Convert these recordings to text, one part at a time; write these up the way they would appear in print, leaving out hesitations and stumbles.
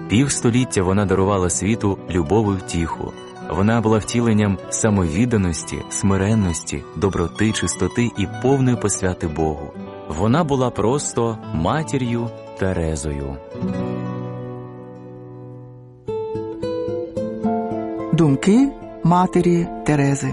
Півстоліття вона дарувала світу любов і втіху. Вона була втіленням самовідданості, смиренності, доброти, чистоти і повної посвяти Богу. Вона була просто матір'ю Терезою. Думки матері Терези.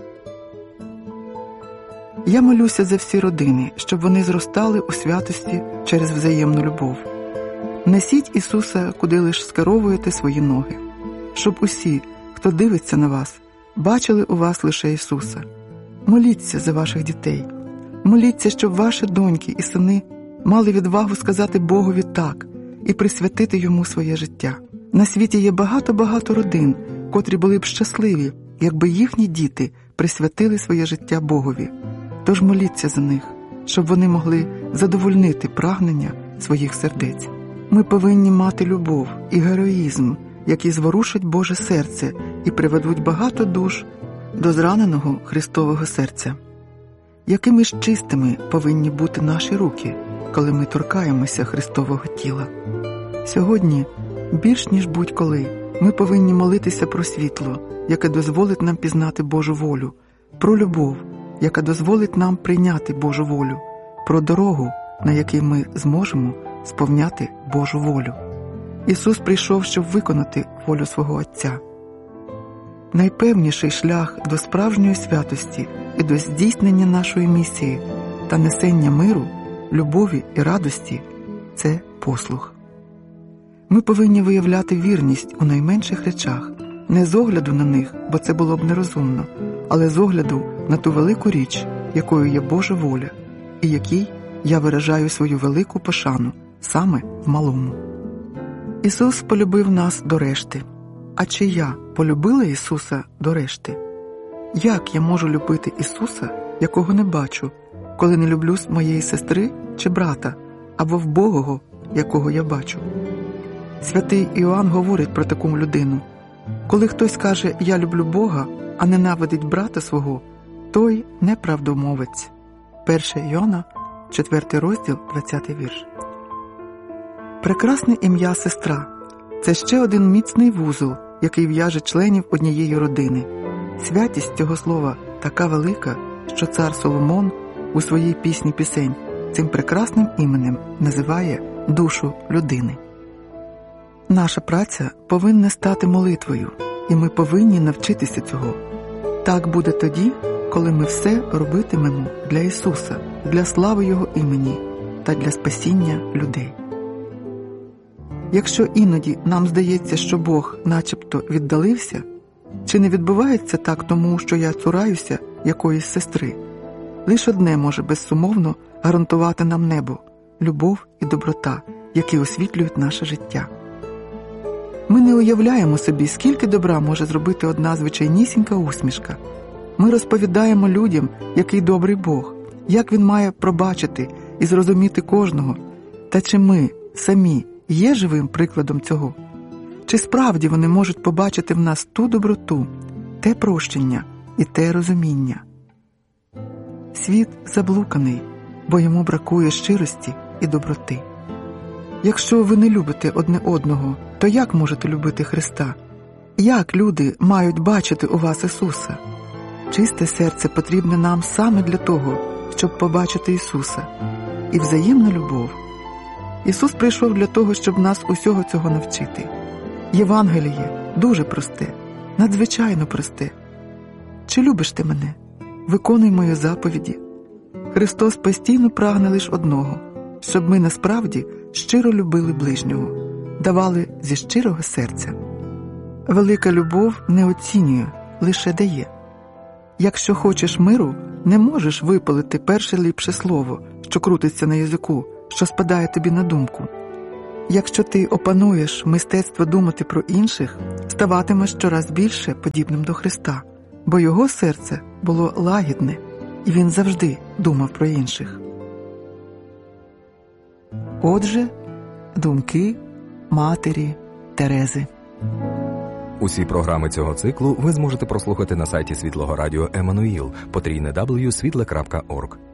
Я молюся за всі родини, щоб вони зростали у святості через взаємну любов. Несіть Ісуса, куди лиш скеровуєте свої ноги, щоб усі, хто дивиться на вас, бачили у вас лише Ісуса. Моліться за ваших дітей. Моліться, щоб ваші доньки і сини мали відвагу сказати Богові «так» і присвятити Йому своє життя. На світі є багато-багато родин, котрі були б щасливі, якби їхні діти присвятили своє життя Богові. Тож моліться за них, щоб вони могли задовольнити прагнення своїх сердець. Ми повинні мати любов і героїзм, які зворушать Боже серце і приведуть багато душ до зраненого Христового серця. Якими ж чистими повинні бути наші руки, коли ми торкаємося Христового тіла? Сьогодні, більш ніж будь-коли, ми повинні молитися про світло, яке дозволить нам пізнати Божу волю, про любов, яка дозволить нам прийняти Божу волю, про дорогу, на якій ми зможемо сповняти Божу волю. Ісус прийшов, щоб виконати волю свого Отця. Найпевніший шлях до справжньої святості і до здійснення нашої місії та несення миру, любові і радості – це послух. Ми повинні виявляти вірність у найменших речах, не з огляду на них, бо це було б нерозумно, але з огляду на ту велику річ, якою є Божа воля, і якій я виражаю свою велику пошану саме в малому. Ісус полюбив нас до решти. А чи я полюбила Ісуса до решти? Як я можу любити Ісуса, якого не бачу, коли не люблю моєї сестри чи брата, або вбогого, якого я бачу? Святий Іоанн говорить про таку людину. Коли хтось каже «я люблю Бога», а ненавидить брата свого, той неправдомовець. 1 Іоанна, 4 розділ, 20 вірш. Прекрасне ім'я сестра – це ще один міцний вузол, який в'яже членів однієї родини. Святість цього слова така велика, що цар Соломон у своїй пісні пісень цим прекрасним іменем називає душу людини. Наша праця повинна стати молитвою, і ми повинні навчитися цього. Так буде тоді, коли ми все робитимемо для Ісуса, для слави Його імені та для спасіння людей. Якщо іноді нам здається, що Бог начебто віддалився, чи не відбувається так тому, що я цураюся якоїсь сестри? Лише одне може безсумовно гарантувати нам небо – любов і доброта, які освітлюють наше життя. Ми не уявляємо собі, скільки добра може зробити одна звичайнісінька усмішка. Ми розповідаємо людям, який добрий Бог, як Він має пробачити і зрозуміти кожного. Та чи ми самі є живим прикладом цього? Чи справді вони можуть побачити в нас ту доброту, те прощення і те розуміння? Світ заблуканий, бо йому бракує щирості і доброти. Якщо ви не любите одне одного, то як можете любити Христа? Як люди мають бачити у вас Ісуса? Чисте серце потрібне нам саме для того, щоб побачити Ісуса. І взаємна любов. Ісус прийшов для того, щоб нас усього цього навчити. Євангеліє дуже просте, надзвичайно просте. Чи любиш ти мене? Виконуй мої заповіді. Христос постійно прагне лише одного, щоб ми насправді щиро любили ближнього, давали зі щирого серця. Велика любов не оцінює, лише дає. Якщо хочеш миру, не можеш випалити перше ліпше слово, що крутиться на язику, що спадає тобі на думку. Якщо ти опануєш мистецтво думати про інших, ставатимеш щораз більше подібним до Христа, бо його серце було лагідне, і він завжди думав про інших. Отже, думки матері Терези. Усі програми цього циклу ви зможете прослухати на сайті Світлого Радіо Еммануїл, www.світле.орг.